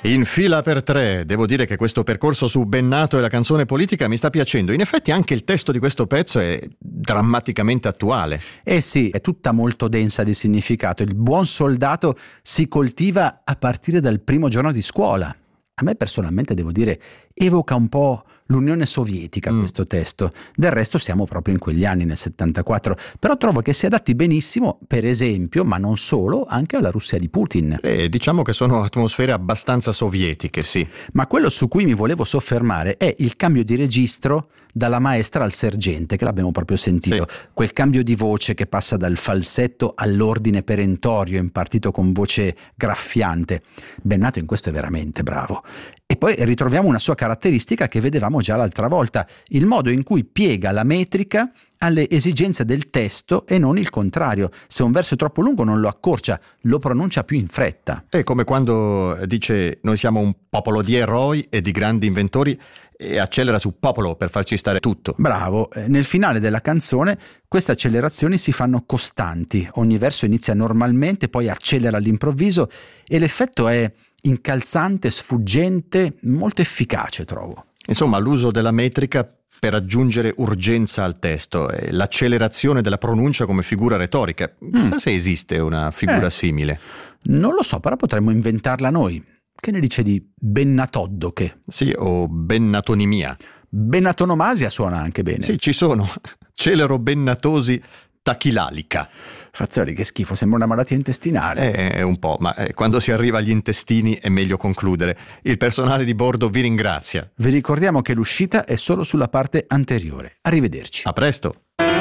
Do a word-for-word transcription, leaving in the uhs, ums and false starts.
In fila per tre, devo dire che questo percorso su Bennato e la canzone politica mi sta piacendo. In effetti anche il testo di questo pezzo è drammaticamente attuale. Eh sì, è tutta molto densa di significato. Il buon soldato si coltiva a partire dal primo giorno di scuola. A me personalmente, devo dire, evoca un po' l'Unione Sovietica mm. questo testo. Del resto siamo proprio in quegli anni, nel settantaquattro, però trovo che si adatti benissimo, per esempio, ma non solo, anche alla Russia di Putin. Eh, diciamo che sono atmosfere abbastanza sovietiche, sì. Ma quello su cui mi volevo soffermare è il cambio di registro dalla maestra al sergente, che l'abbiamo proprio sentito. Sì. Quel cambio di voce che passa dal falsetto all'ordine perentorio impartito con voce graffiante. Bennato in questo è veramente bravo. E poi ritroviamo una sua caratteristica che vedevamo già l'altra volta, il modo in cui piega la metrica alle esigenze del testo e non il contrario. Se un verso è troppo lungo non lo accorcia, lo pronuncia più in fretta. È come quando dice noi siamo un popolo di eroi e di grandi inventori e accelera su popolo per farci stare tutto. Bravo, nel finale della canzone queste accelerazioni si fanno costanti, ogni verso inizia normalmente, poi accelera all'improvviso e l'effetto è incalzante, sfuggente, molto efficace, trovo. Insomma, l'uso della metrica per aggiungere urgenza al testo, e l'accelerazione della pronuncia come figura retorica. Chissà mm. se esiste una figura eh, simile. Non lo so, però potremmo inventarla noi. Che ne dice di bennatoddoche? Sì, o bennatonimia. Bennatonomasia suona anche bene. Sì, ci sono. Celero bennatosi tachilalica. Fazzoli, che schifo, sembra una malattia intestinale. Eh, un po', ma quando si arriva agli intestini è meglio concludere. Il personale di bordo vi ringrazia. Vi ricordiamo che l'uscita è solo sulla parte anteriore. Arrivederci. A presto.